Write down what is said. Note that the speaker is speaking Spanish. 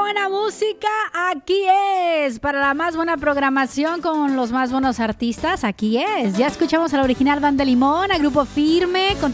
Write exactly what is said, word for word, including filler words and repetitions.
buena música, aquí es. Para la más buena programación con los más buenos artistas, aquí es. Ya escuchamos a la original Banda Limón, a Grupo Firme, con